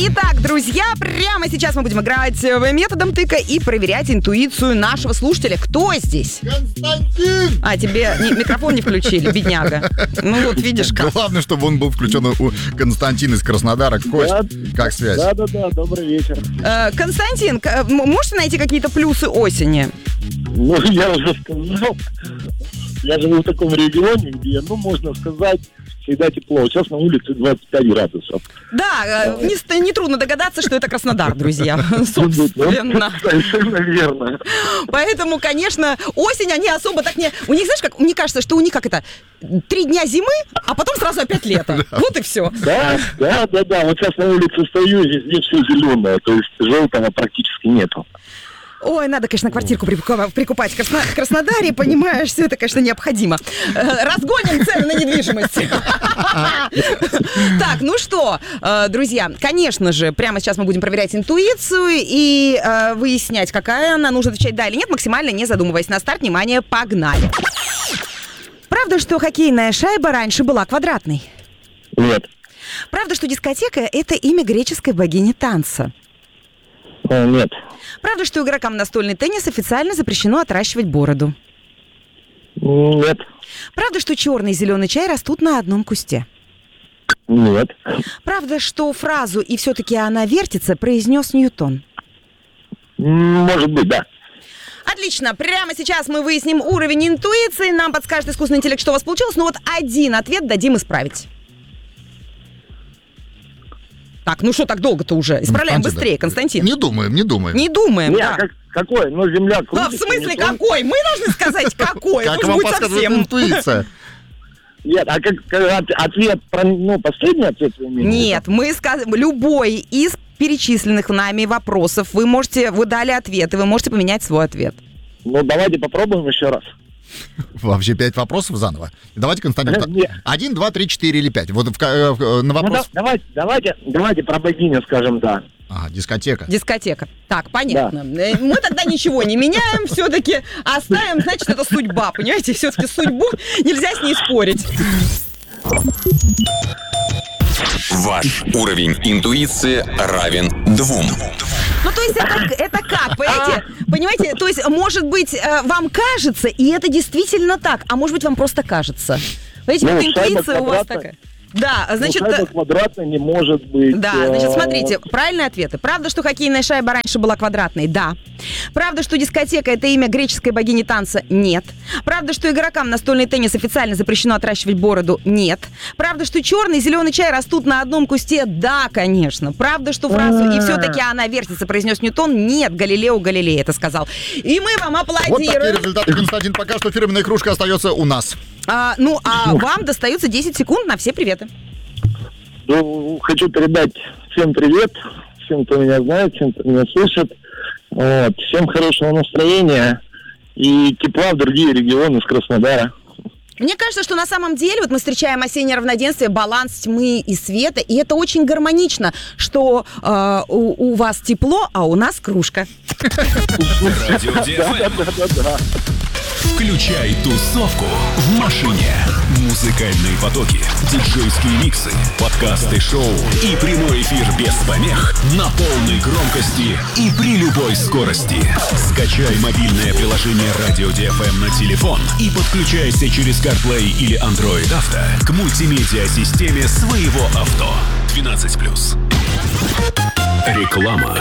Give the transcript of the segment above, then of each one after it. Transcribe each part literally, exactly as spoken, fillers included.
Итак, друзья, прямо сейчас мы будем играть методом тыка и проверять интуицию нашего слушателя. Кто здесь? Константин! А, тебе не, микрофон не включили, бедняга. Ну вот, видишь как. Главное, чтобы он был включен у Константина из Краснодара. Кость, да, как связь? Да-да-да, добрый вечер. Э, Константин, к- можете найти какие-то плюсы осени? Ну, я уже сказал. Я живу в таком регионе, где, ну, можно сказать, всегда тепло. Сейчас на улице двадцать пять градусов. Да, э, не, не трудно догадаться, что это Краснодар, друзья. Собственно. Совершенно верно. Поэтому, конечно, осень, они особо так не... У них, знаешь, как мне кажется, что у них как это... Три дня зимы, а потом сразу опять лето. Вот и все. Да, да, да, да. Вот сейчас на улице стою, везде все зеленое. То есть желтого практически нету. Ой, надо, конечно, квартирку прикупать в Красно... Краснодаре, понимаешь, все это, конечно, необходимо. Разгоним цены на недвижимость. Так, ну что, друзья, конечно же, прямо сейчас мы будем проверять интуицию и выяснять, какая она, нужно отвечать да или нет, максимально не задумываясь. На старт, внимание, погнали. Правда, что хоккейная шайба раньше была квадратной? Нет. Правда, что дискотека – это имя греческой богини танца? Нет. Правда, что игрокам настольный теннис официально запрещено отращивать бороду? Нет. Правда, что черный и зеленый чай растут на одном кусте? Нет. Правда, что фразу «и все-таки она вертится» произнес Ньютон? Может быть, да. Отлично. Прямо сейчас мы выясним уровень интуиции. Нам подскажет искусственный интеллект, что у вас получилось. Но вот один ответ дадим исправить. Так, ну что так долго-то уже? Исправляем Константин, быстрее, Константин. Не думаем, не думаем. Не думаем, Нет, да. как, какой? Ну, земля А, крутится. в смысле Ньютон. какой? Мы должны сказать какой. Как Может, вам будет подсказывает совсем. интуиция? Нет, а как, как ответ, про, ну, последний ответ вы имеете? Нет, мы сказали, любой из перечисленных нами вопросов, вы можете, вы дали ответ, и вы можете поменять свой ответ. Ну, давайте попробуем еще раз. Вообще пять вопросов заново. Давайте, Константин. Нет. Один, два, три, четыре или пять. Вот в, э, в, на Ну, вопрос... да, давайте, давайте, давайте про богиню скажем, да. А, дискотека. Дискотека. Так, понятно. Э, Мы тогда ничего не меняем, все-таки оставим, значит, это судьба, понимаете? Все-таки судьбу нельзя с ней спорить. Ваш уровень интуиции равен двум. Ну, то есть это, это как, понимаете? Понимаете, то есть, может быть, э, вам кажется, и это действительно так, а может быть, вам просто кажется. Понимаете, Ну, вот шайба интуиция у вас квадратная. такая. Да, значит... Ну, шайба квадратная не может быть. Да, э, значит, смотрите, правильные ответы. Правда, что хоккейная шайба раньше была квадратной? Да. Правда, что дискотека – это имя греческой богини танца? Нет. Правда, что игрокам настольный теннис официально запрещено отращивать бороду? Нет. Правда, что черный и зеленый чай растут на одном кусте? Да, конечно. Правда, что фразу «и все-таки она вертится» произнес Ньютон? Нет, Галилео Галилей это сказал. И мы вам Вот такие аплодируем. результаты, Константин. Пока что фирменная кружка остается у нас. А, ну, а вам достается десять секунд на все приветы. Ну, хочу передать всем привет, всем, кто меня знает, всем, кто меня слышит. Вот. Всем хорошего настроения и тепла в другие регионы с Краснодара. Мне кажется, что на самом деле вот мы встречаем осеннее равноденствие, баланс тьмы и света, и это очень гармонично, что э, у, у вас тепло, а у нас кружка. Радио ди эф эм. Да-да-да. Включай тусовку в машине. Музыкальные потоки, диджейские миксы, подкасты шоу и прямой эфир без помех на полной громкости и при любой скорости. Скачай мобильное приложение Радио ди эф эм на телефон и подключайся через CarPlay или Android Auto к мультимедиа-системе своего авто. двенадцать плюс. Реклама.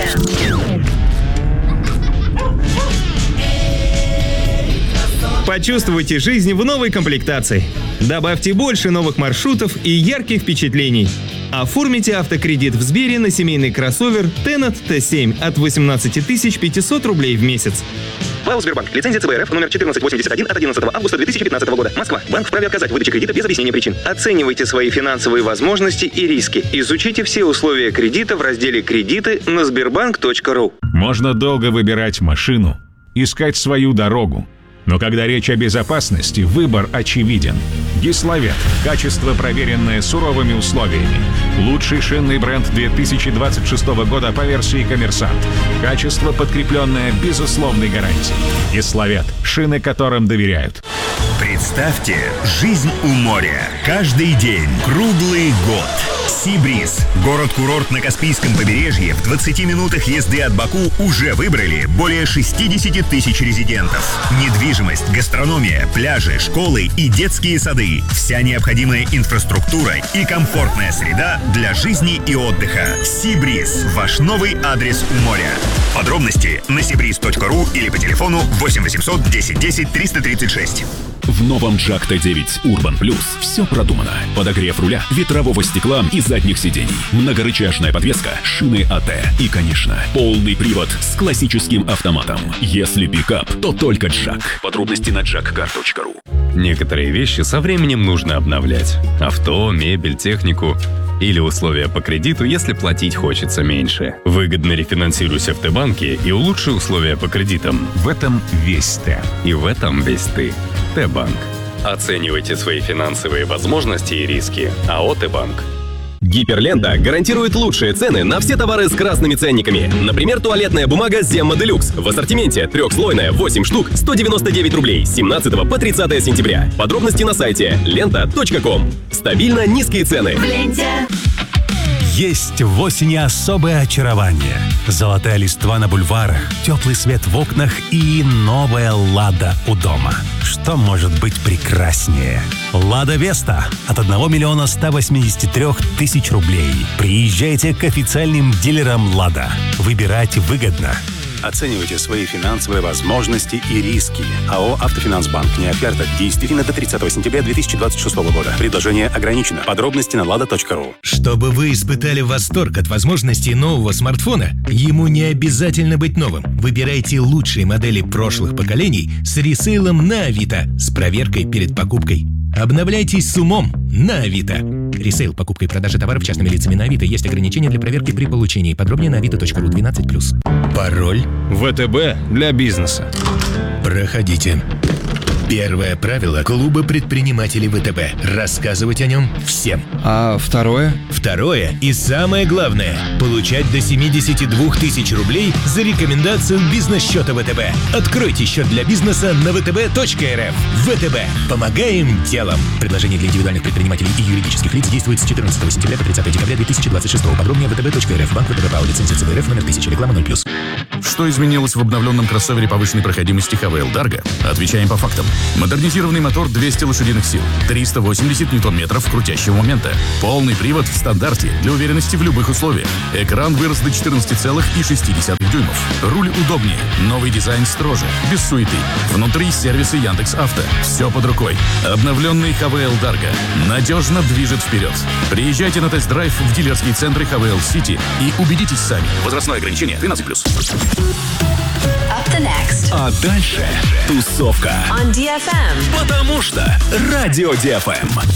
Почувствуйте жизнь в новой комплектации. Добавьте больше новых маршрутов и ярких впечатлений. Оформите автокредит в Сбере на семейный кроссовер Tennet ти семь от восемнадцать тысяч пятьсот рублей в месяц. ПАО «Сбербанк». Лицензия цэ вэ эр эф номер четырнадцать восемьдесят один от одиннадцатого августа две тысячи пятнадцатого года. Москва. Банк вправе отказать в выдаче кредита без объяснения причин. Оценивайте свои финансовые возможности и риски. Изучите все условия кредита в разделе «Кредиты» на сбербанк точка ру. Можно долго выбирать машину, искать свою дорогу. Но когда речь о безопасности, выбор очевиден. Гисловет. Качество, проверенное суровыми условиями. Лучший шинный бренд две тысячи двадцать шестого года по версии «Коммерсант». Качество, подкрепленное безусловной гарантией. Гисловет. Шины, которым доверяют. Представьте, жизнь у моря. Каждый день, круглый год. Сибриз. Город-курорт на Каспийском побережье в двадцати минутах езды от Баку уже выбрали более шестьдесят тысяч резидентов. Недвижимость, гастрономия, пляжи, школы и детские сады. Вся необходимая инфраструктура и комфортная среда для жизни и отдыха. Сибриз. Ваш новый адрес у моря. Подробности на сибриз точка ру или по телефону восемь восемьсот десять десять триста тридцать шесть. В новом Джак Т девять Urban Plus все продумано. Подогрев руля, ветрового стекла и задних сидений, многорычажная подвеска, шины АТ и, конечно, полный привод с классическим автоматом. Если пикап, то только Джак. Подробности на джак кар точка ру. Некоторые вещи со временем нужно обновлять. Авто, мебель, технику. Или условия по кредиту, если платить хочется меньше. Выгодно рефинансируйся в Т-банке и улучши условия по кредитам. В этом весь Т. И в этом весь ты. Т-банк. Оценивайте свои финансовые возможности и риски. АО «Т-банк». Гиперлента гарантирует лучшие цены на все товары с красными ценниками. Например, туалетная бумага Zemma Deluxe в ассортименте трехслойная восемь штук сто девяносто девять рублей с семнадцатого по тридцатое сентября. Подробности на сайте лента точка ком. Стабильно низкие цены. В ленте. Есть в осени особое очарование. Золотая листва на бульварах, теплый свет в окнах и новая «Лада» у дома. Что может быть прекраснее? «Лада Веста» от одного миллиона ста восьмидесяти трёх тысяч рублей. Приезжайте к официальным дилерам «Лада». Выбирать выгодно. Оценивайте свои финансовые возможности и риски. АО «Автофинансбанк». Не оферта. Действительно до тридцатого сентября две тысячи двадцать шестого года. Предложение ограничено. Подробности на лада точка ру. Чтобы вы испытали восторг от возможностей нового смартфона, ему не обязательно быть новым. Выбирайте лучшие модели прошлых поколений с ресейлом на Авито с проверкой перед покупкой. Обновляйтесь с умом на Авито. Ресейл, покупка и продажа товаров частными лицами на Авито. Есть ограничения для проверки при получении. Подробнее на авито точка ру двенадцать плюс. Пароль ВТБ для бизнеса. Проходите. Первое правило клуба предпринимателей ВТБ. Рассказывать о нем всем. А второе? Второе и самое главное – получать до семидесяти двух тысяч рублей за рекомендацию бизнес-счета ВТБ. Откройте счет для бизнеса на вэ тэ бэ точка эр эф. ВТБ. Помогаем делом. Предложение для индивидуальных предпринимателей и юридических лиц действует с четырнадцатого сентября по тридцатое декабря две тысячи двадцать шестого. Подробнее вэ тэ бэ точка эр эф. Банк ВТБ ПАО. Лицензия цэ бэ эр эф номер тысяча. Реклама ноль плюс. Что изменилось в обновленном кроссовере повышенной проходимости эйч ви эл Dargo? Отвечаем по фактам. Модернизированный мотор двести лошадиных сил, триста восемьдесят ньютон-метров крутящего момента, полный привод в стандарте для уверенности в любых условиях. Экран вырос до четырнадцати целых шести десятых дюймов. Руль удобнее, новый дизайн строже, без суеты. Внутри сервисы Яндекс.Авто. Все под рукой. Обновленный эйч ви эл Dargo надежно движет вперед. Приезжайте на тест-драйв в дилерские центры эйч ви эл City и убедитесь сами. Возрастное ограничение тринадцать плюс. Up the next. А дальше тусовка. On ди эф эм. Потому что Радио ди эф эм.